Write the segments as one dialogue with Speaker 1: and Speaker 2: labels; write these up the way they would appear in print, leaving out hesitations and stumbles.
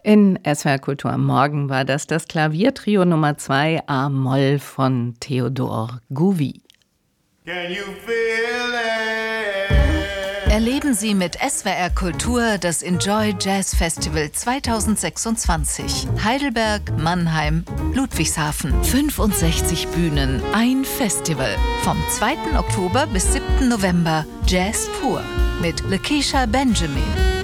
Speaker 1: In SWR Kultur am Morgen war das Klaviertrio Nummer 2 A-Moll von Theodor Gouvi.
Speaker 2: Erleben Sie mit SWR Kultur das Enjoy Jazz Festival 2026. Heidelberg, Mannheim, Ludwigshafen. 65 Bühnen, ein Festival. Vom 2. Oktober bis 7. November Jazz pur mit Lakeisha Benjamin,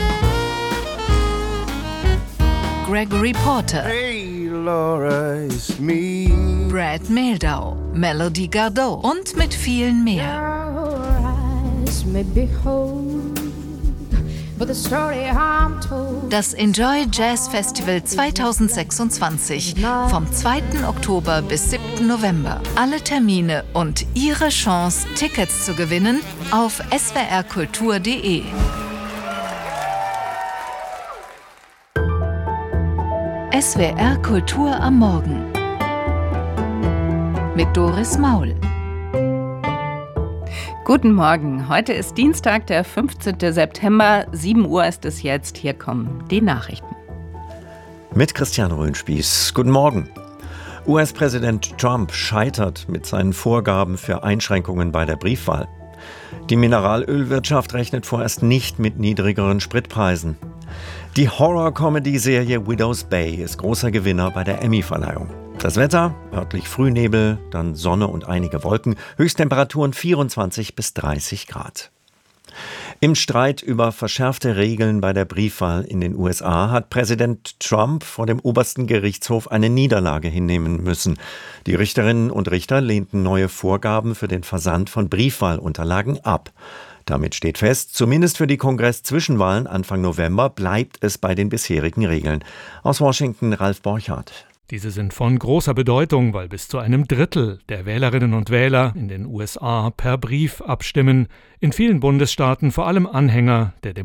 Speaker 2: Gregory Porter,
Speaker 3: Hey Laura, it's me.
Speaker 2: Brad Mehldau, Melody Gardot und mit vielen mehr. Das Enjoy Jazz Festival 2026 vom 2. Oktober bis 7. November. Alle Termine und Ihre Chance, Tickets zu gewinnen auf swrkultur.de. SWR Kultur am Morgen mit Doris Maul.
Speaker 1: Guten Morgen, heute ist Dienstag, der 15. September, 7 Uhr ist es jetzt. Hier kommen die Nachrichten.
Speaker 4: Mit Christian Röhnspieß. Guten Morgen. US-Präsident Trump scheitert mit seinen Vorgaben für Einschränkungen bei der Briefwahl. Die Mineralölwirtschaft rechnet vorerst nicht mit niedrigeren Spritpreisen. Die Horror-Comedy-Serie Widow's Bay ist großer Gewinner bei der Emmy-Verleihung. Das Wetter, örtlich Frühnebel, dann Sonne und einige Wolken, Höchsttemperaturen 24 bis 30 Grad. Im Streit über verschärfte Regeln bei der Briefwahl in den USA hat Präsident Trump vor dem obersten Gerichtshof eine Niederlage hinnehmen müssen. Die Richterinnen und Richter lehnten neue Vorgaben für den Versand von Briefwahlunterlagen ab. Damit steht fest, zumindest für die Kongress-Zwischenwahlen Anfang November bleibt es bei den bisherigen Regeln. Aus Washington Ralf Borchardt.
Speaker 5: Diese sind von großer Bedeutung, weil bis zu einem Drittel der Wählerinnen und Wähler in den USA per Brief abstimmen. In vielen Bundesstaaten vor allem Anhänger der